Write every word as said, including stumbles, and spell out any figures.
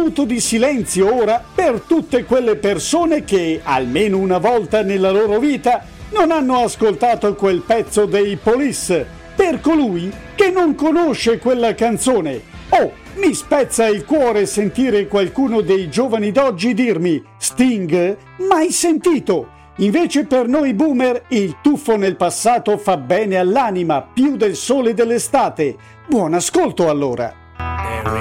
minuto di silenzio ora per tutte quelle persone che, almeno una volta nella loro vita, non hanno ascoltato quel pezzo dei Police, per colui che non conosce quella canzone. Oh, mi spezza il cuore sentire qualcuno dei giovani d'oggi dirmi Sting? Mai sentito! Invece per noi boomer il tuffo nel passato fa bene all'anima più del sole dell'estate. Buon ascolto allora!